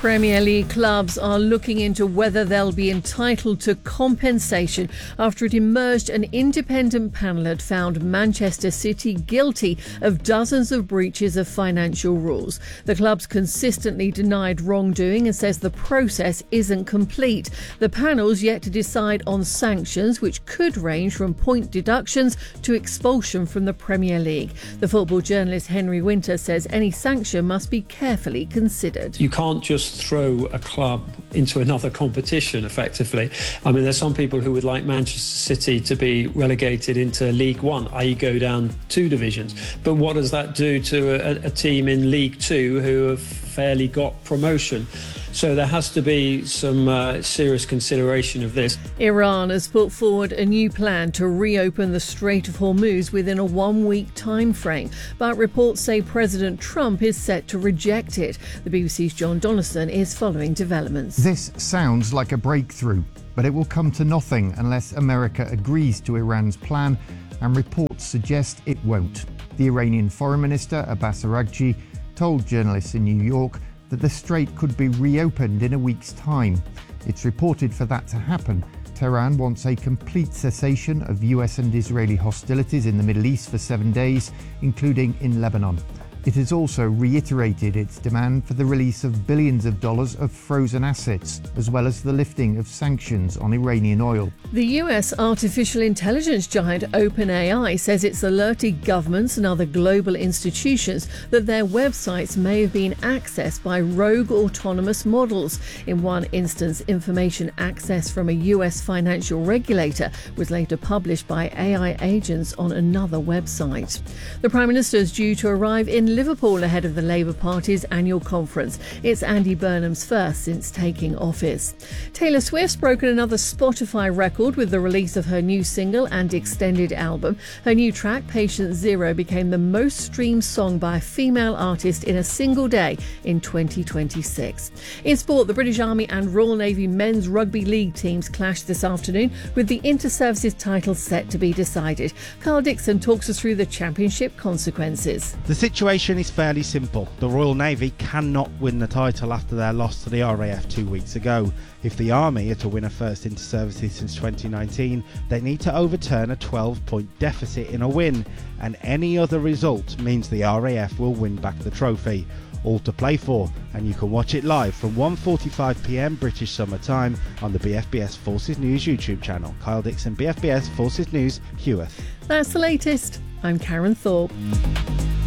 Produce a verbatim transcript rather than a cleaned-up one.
Premier League clubs are looking into whether they'll be entitled to compensation after it emerged an independent panel had found Manchester City guilty of dozens of breaches of financial rules. The clubs consistently denied wrongdoing and says the process isn't complete. The panel's yet to decide on sanctions, which could range from point deductions to expulsion from the Premier League. The football journalist Henry Winter says any sanction must be carefully considered. You can't just throw a club into another competition, effectively. I mean, there's some people who would like Manchester City to be relegated into League One, that is go down two divisions. But what does that do to a, a team in League Two who have fairly got promotion? So there has to be some uh, serious consideration of this. Iran has put forward a new plan to reopen the Strait of Hormuz within a one-week time frame, but reports say President Trump is set to reject it. The B B C's John Donaldson is following developments. This sounds like a breakthrough, but it will come to nothing unless America agrees to Iran's plan, and reports suggest it won't. The Iranian Foreign Minister, Abbas Araghchi, told journalists in New York that the strait could be reopened in a week's time. It's reported for that to happen, Tehran wants a complete cessation of U S and Israeli hostilities in the Middle East for seven days, including in Lebanon. It has also reiterated its demand for the release of billions of dollars of frozen assets, as well as the lifting of sanctions on Iranian oil. The U S artificial intelligence giant OpenAI says it's alerted governments and other global institutions that their websites may have been accessed by rogue autonomous models. In one instance, information accessed from a U S financial regulator was later published by A I agents on another website. The Prime Minister is due to arrive in Liverpool ahead of the Labour Party's annual conference. It's Andy Burnham's first since taking office. Taylor Swift's broken another Spotify record with the release of her new single and extended album. Her new track, Patient Zero, became the most streamed song by a female artist in a single day in twenty twenty-six. In sport, the British Army and Royal Navy men's rugby league teams clashed this afternoon, with the inter-services title set to be decided. Carl Dixon talks us through the championship consequences. The situation is fairly simple. The Royal Navy cannot win the title after their loss to the R A F two weeks ago. If the Army are to win a first inter-services since twenty nineteen, they need to overturn a twelve point deficit in a win, and any other result means the R A F will win back the trophy. All to play for, and you can watch it live from one forty-five p m British Summer Time on the B F B S Forces News YouTube channel. Kyle Dixon, B F B S Forces News, Heworth. That's the latest. I'm Karen Thorpe.